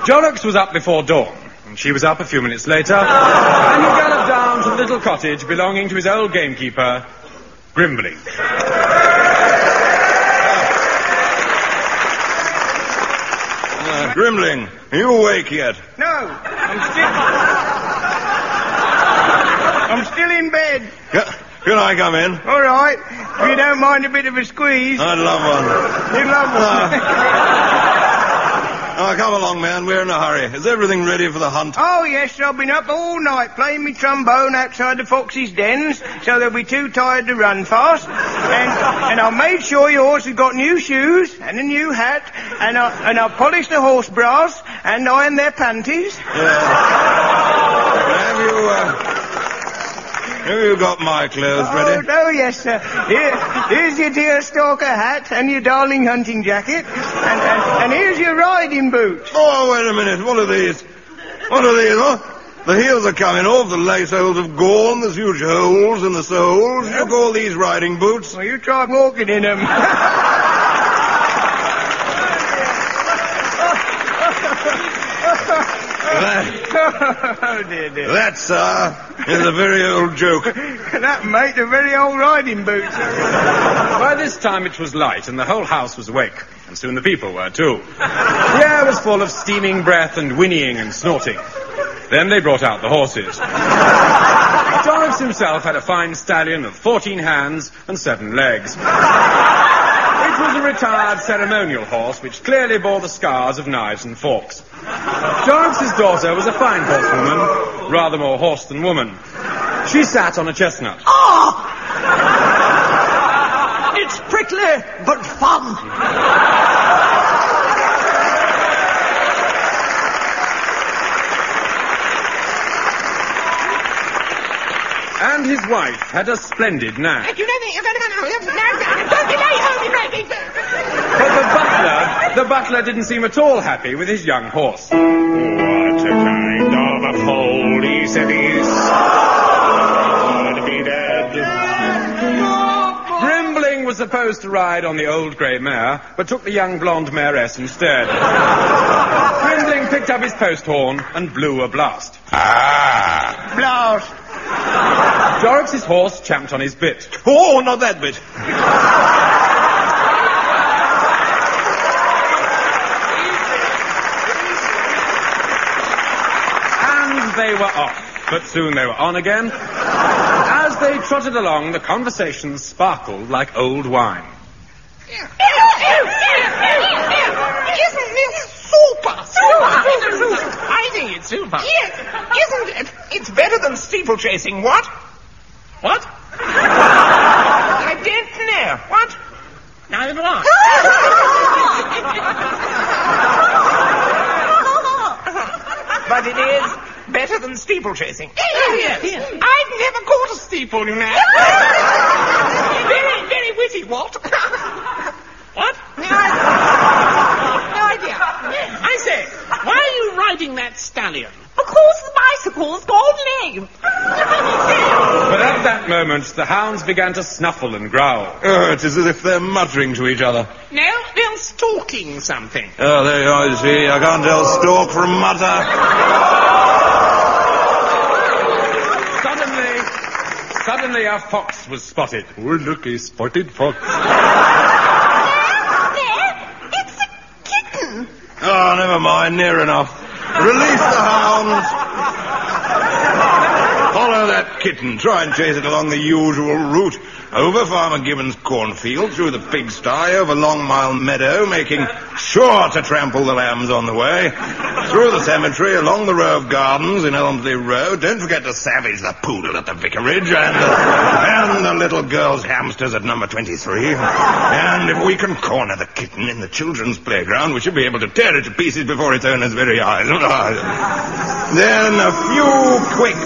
Jorrocks was up before dawn, and she was up a few minutes later, and he galloped down to the little cottage belonging to his old gamekeeper, Grimbling. Grimbling, are you awake yet? No, I'm still in bed. Can I come in? All right, if you don't mind a bit of a squeeze. I'd love one. You'd love one. Come along, man. We're in a hurry. Is everything ready for the hunt? Oh, yes, I've been up all night playing my trombone outside the foxes' dens, so they'll be too tired to run fast. And I made sure your horse has got new shoes and a new hat, and I polished the horse bras and ironed their panties. Have you got my clothes ready? Oh, yes, sir. Here's your deer stalker hat and your darling hunting jacket. And here's your riding boots. Oh, wait a minute. What are these? Huh? The heels are coming off, the lace holes have gone, there's huge holes in the soles. You call these riding boots? Well, you try walking in them. Oh, dear. That, sir, is a very old joke. That, mate, a very old riding boots. By this time it was light, and the whole house was awake, and soon the people were too. The air was full of steaming breath and whinnying and snorting. Then they brought out the horses. Jorrocks himself had a fine stallion of 14 hands and 7 legs. It was a retired ceremonial horse, which clearly bore the scars of knives and forks. Jorrocks' daughter was a fine horsewoman, rather more horse than woman. She sat on a chestnut. Oh! It's prickly, but fun. And his wife had a splendid nag. Don't be late, But the butler didn't seem at all happy with his young horse. What a kind of a foal, he said he's to be dead. Grimbling was supposed to ride on the old grey mare, but took the young blonde mayoress instead. Grimbling picked up his post horn and blew a blast. Blast. Jorrocks' horse champed on his bit. Oh, not that bit. And they were off, but soon they were on again. As they trotted along, the conversation sparkled like old wine. Isn't this super? I think it's super. Yes, isn't it? It's better than steeplechasing, what? What? I don't know. What? Neither do I. But it is better than steeplechasing. Yes. I've never caught a steeple, you know. Very, very witty, what? What? No idea. I say, why are you riding that stallion? Because the bicycle's got legs. But at that moment, the hounds began to snuffle and growl. Oh, it's as if they're muttering to each other. No, they're stalking something. Oh, there you are, you see. I can't tell stalk from mutter. Suddenly a fox was spotted. Oh, look, a spotted fox. It's a kitten. Oh, never mind, near enough. Release the hounds. Follow that kitten. Try and chase it along the usual route. Over Farmer Gibbons' cornfield, through the pigsty, over Long Mile Meadow, making sure to trample the lambs on the way. Through the cemetery, along the row of gardens in Elmsley Road. Don't forget to savage the poodle at the vicarage and the little girl's hamsters at number 23. And if we can corner the kitten in the children's playground, we should be able to tear it to pieces before its owner's very eyes. Then a few quick